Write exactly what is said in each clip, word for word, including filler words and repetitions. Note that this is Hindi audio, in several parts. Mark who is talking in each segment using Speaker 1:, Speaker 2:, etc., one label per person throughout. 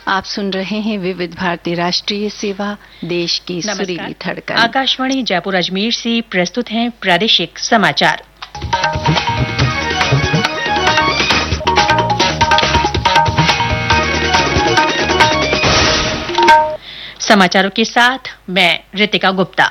Speaker 1: आप सुन रहे हैं विविध भारती राष्ट्रीय सेवा, देश की सुरीली धड़कन।
Speaker 2: आकाशवाणी जयपुर अजमेर से प्रस्तुत हैं प्रादेशिक समाचार। समाचारों के साथ मैं रितिका गुप्ता।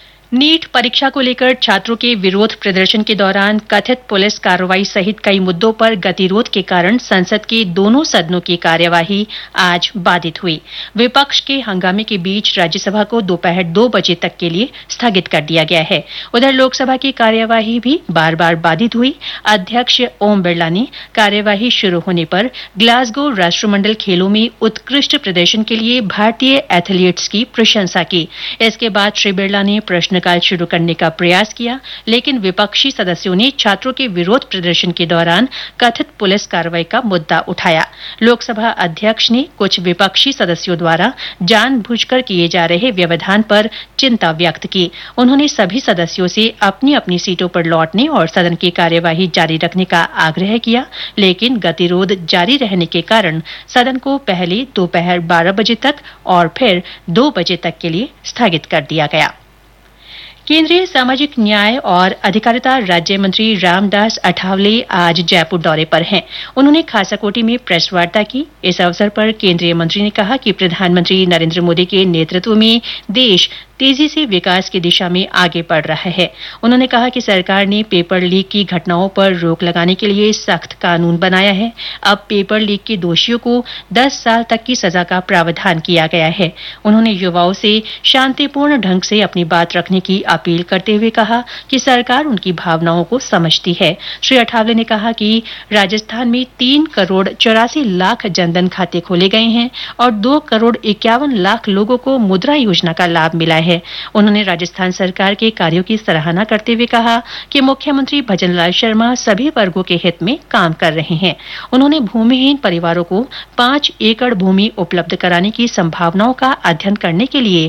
Speaker 2: नीट परीक्षा को लेकर छात्रों के विरोध प्रदर्शन के दौरान कथित पुलिस कार्रवाई सहित कई मुद्दों पर गतिरोध के कारण संसद के दोनों सदनों की कार्यवाही आज बाधित हुई। विपक्ष के हंगामे के बीच राज्यसभा को दोपहर दो बजे तक के लिए स्थगित कर दिया गया है। उधर लोकसभा की कार्यवाही भी बार बार बाधित हुई। अध्यक्ष ओम बिरला ने कार्यवाही शुरू होने पर ग्लासगो राष्ट्रमंडल खेलों में उत्कृष्ट प्रदर्शन के लिए भारतीय एथलीट्स की प्रशंसा की। इसके बाद श्री बिरला ने प्रश्न काल शुरू करने का प्रयास किया, लेकिन विपक्षी सदस्यों ने छात्रों के विरोध प्रदर्शन के दौरान कथित पुलिस कार्रवाई का मुद्दा उठाया। लोकसभा अध्यक्ष ने कुछ विपक्षी सदस्यों द्वारा जानबूझकर किए जा रहे व्यवधान पर चिंता व्यक्त की। उन्होंने सभी सदस्यों से अपनी अपनी सीटों पर लौटने और सदन की कार्यवाही जारी रखने का आग्रह किया, लेकिन गतिरोध जारी रहने के कारण सदन को पहले दोपहर बारह बजे तक और फिर दो बजे तक के लिए स्थगित कर दिया गया। केंद्रीय सामाजिक न्याय और अधिकारिता राज्य मंत्री रामदास अठावले आज जयपुर दौरे पर हैं। उन्होंने खासाकोटी में प्रेस वार्ता की। इस अवसर पर केंद्रीय मंत्री ने कहा कि प्रधानमंत्री नरेंद्र मोदी के नेतृत्व में देश तेजी से विकास की दिशा में आगे बढ़ रहा है। उन्होंने कहा कि सरकार ने पेपर लीक की घटनाओं पर रोक लगाने के लिए सख्त कानून बनाया है। अब पेपर लीक के दोषियों को दस साल तक की सजा का प्रावधान किया गया है। उन्होंने युवाओं से शांतिपूर्ण ढंग से अपनी बात रखने की अपील करते हुए कहा कि सरकार उनकी भावनाओं को समझती है। श्री अठावले ने कहा कि राजस्थान में तीन करोड़ चौरासी लाख जनधन खाते खोले गए हैं और दो करोड़ इक्यावन लाख लोगों को मुद्रा योजना का लाभ मिला है। उन्होंने राजस्थान सरकार के कार्यों की सराहना करते हुए कहा कि मुख्यमंत्री भजनलाल शर्मा सभी वर्गों के हित में काम कर रहे हैं। उन्होंने भूमिहीन परिवारों को पांच एकड़ भूमि उपलब्ध कराने की संभावनाओं का अध्ययन करने के लिए